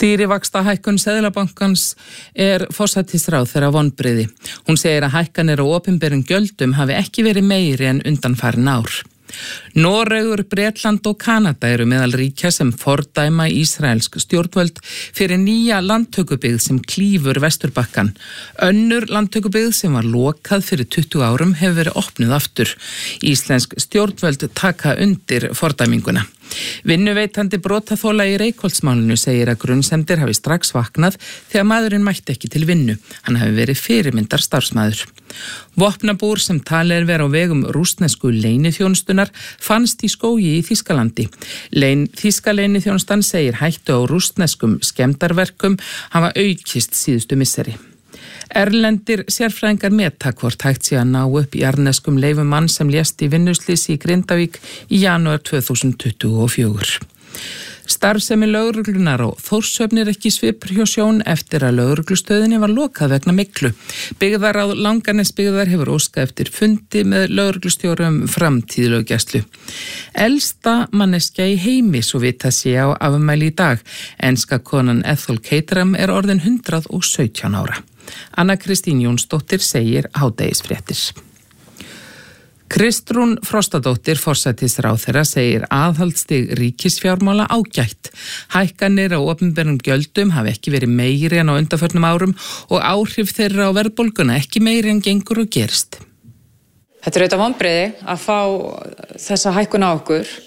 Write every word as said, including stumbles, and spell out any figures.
Stýrivaxtahækkun Seðlabankans er forsætisráðherra vonbrigði. Hún segir að hækkanir á opinberum gjöldum hafi ekki verið meiri en undanfarin ár. Noregur, Bretland og Kanada eru meðal ríkja sem fordæma ísraelsk stjórnvöld fyrir nýja landtökubyggð sem klífur Vesturbakkann. Önnur landtökubyggð sem var lokað fyrir tuttugu árum hefur verið opnuð aftur. Íslensk stjórnvöld taka undir fordæminguna. Vinnuveitandi brotaþola í Reykholtsmálinu segir að grunnsemdir hafi strax vaknað þegar maðurinn mætti ekki til vinnu. Hann hafi verið fyrirmyndar starfsmaður. Vopnabúr sem talið er vera á vegum rússnesku leyniþjónustunar fannst í skógi í Þýskalandi. Lein, Þýska leyniþjónustan segir hættu á rússneskum skemmdarverkum hafa aukist síðustu misseri. Erlendir sérfræðingar meta hvort hægt sé að ná upp jarðneskum leifumann sem lést í vinnuslysi í Grindavík í janúar tvö þúsund tuttugu og fjögur. Starfsemi lögreglunar og Þórshöfn er ekki svipur hjá Sjón eftir að lögreglustöðinni var lokað vegna myglu. Byggðarráð Langanesbyggðar hefur óskað eftir fundi með lögreglustjórum framtíð löggæslu. Elsta manneskja í heimi svo vitað sé á afmæli í dag. Enska konan Ethel Caterham er orðin hundrað og sautján ára. Anna Kristín Jónsdóttir segir hádegisfréttir. Kristrún Frostadóttir, forsætisráðherra, segir aðhaldsstig ríkisfjármála ágætt. Hækkanir á opinberum gjöldum hafi ekki verið meiri en á undanförnum árum og áhrif þeirra á verðbólguna ekki meiri en gengur og gerist. Þetta er auðvitað vonbrigði að fá þessa hækkun á okkur.